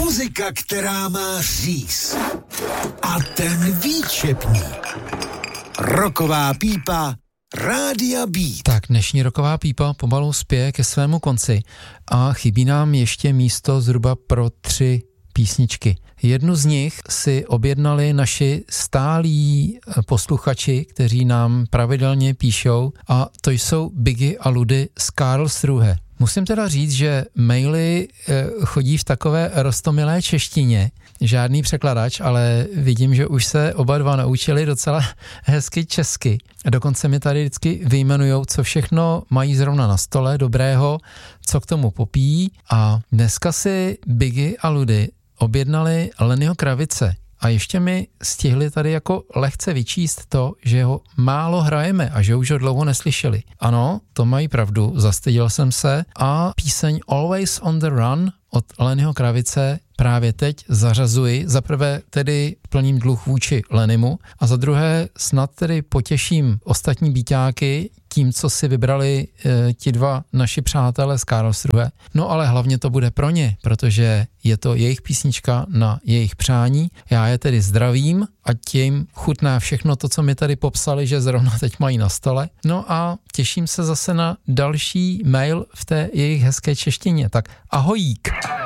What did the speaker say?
Muzika, která má říz. A ten výčepník. Rocková pípa Rádia Beat. Tak dnešní rocková pípa pomalu spěje ke svému konci a chybí nám ještě místo zhruba pro 3 písničky. Jednu z nich si objednali naši stálí posluchači, kteří nám pravidelně píšou, a to jsou Biggie a Ludy z Karlsruhe. Musím teda říct, že maily chodí v takové roztomilé češtině, žádný překladač, ale vidím, že už se oba dva naučili docela hezky česky. Dokonce mi tady vždycky vyjmenujou, co všechno mají zrovna na stole dobrého, co k tomu popíjí, a dneska si Biggie a Ludy objednali Lennyho Kravice. A ještě mi stihli tady jako lehce vyčíst to, že ho málo hrajeme a že už ho dlouho neslyšeli. Ano, to mají pravdu, zastyděl jsem se, a píseň Always on the Run od Lennyho Kravice právě teď zařazuji. Za prvé tedy plním dluh vůči Lennymu a za druhé snad tedy potěším ostatní beatáky tím, co si vybrali ti dva naši přátelé z Karlsruhe. No ale hlavně to bude pro ně, protože je to jejich písnička na jejich přání. Já je tedy zdravím, ať jim chutná všechno to, co mi tady popsali, že zrovna teď mají na stole. No a těším se zase na další mail v té jejich hezké češtině. Tak ahojík!